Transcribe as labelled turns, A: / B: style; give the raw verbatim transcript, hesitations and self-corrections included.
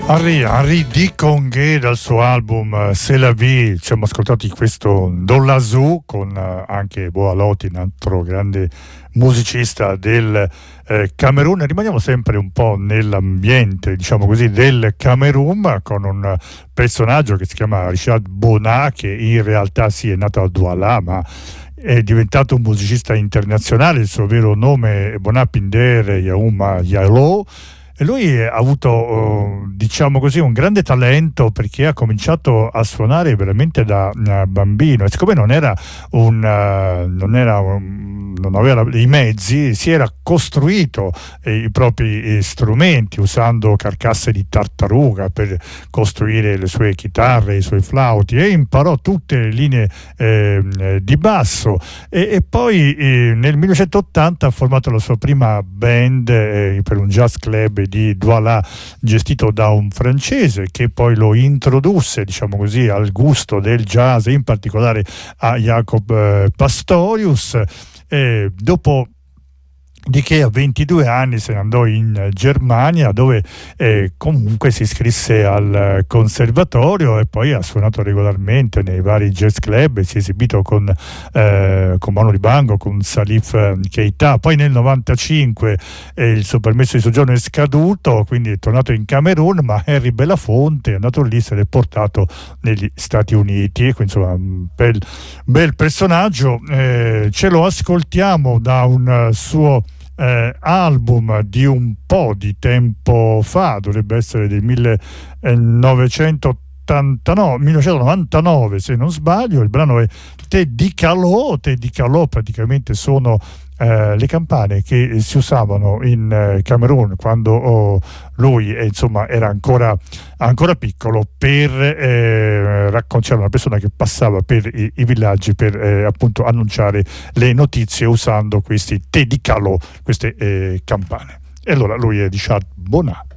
A: Henri, Henri Dicongué dal suo album C'est la vie, ci siamo ascoltati questo Dans la Zoo con anche Boa Loti, un altro grande musicista del eh, Camerun. Rimaniamo sempre un po' nell'ambiente, diciamo così, del Camerun, con un personaggio che si chiama Richard Bona, che in realtà sì è nato a Douala, ma è diventato un musicista internazionale. Il suo vero nome è Bonapinder Yaouma Diallo. E lui ha avuto, diciamo così, un grande talento, perché ha cominciato a suonare veramente da bambino, e siccome non era un non era un, non aveva i mezzi, si era costruito i propri strumenti usando carcasse di tartaruga per costruire le sue chitarre, i suoi flauti, e imparò tutte le linee eh, di basso, e, e poi eh, nel millenovecentottanta ha formato la sua prima band eh, per un jazz club di Douala, gestito da un francese, che poi lo introdusse, diciamo così, al gusto del jazz, in particolare a Jacob eh, Pastorius. E dopo di che a ventidue anni se ne andò in Germania, dove eh, comunque si iscrisse al conservatorio e poi ha suonato regolarmente nei vari jazz club, si è esibito con, eh, con Manu Dibango, con Salif Keita. Poi nel novantacinque eh, il suo permesso di soggiorno è scaduto, quindi è tornato in Camerun, ma Henry Belafonte è andato lì, se l'è portato negli Stati Uniti. Quindi insomma un bel, bel personaggio. Eh, ce lo ascoltiamo da un suo Eh, album di un po' di tempo fa, dovrebbe essere del millenovecentottantanove, millenovecentonovantanove se non sbaglio. Il brano è Te di Calò. Te di Calò praticamente sono eh, le campane che si usavano in eh, Camerun quando oh, lui eh, insomma era ancora, ancora piccolo, per eh, raccontare una persona che passava per i, i villaggi per eh, appunto annunciare le notizie usando questi Te di Calò, queste eh, campane. E allora lui è Richard Bona.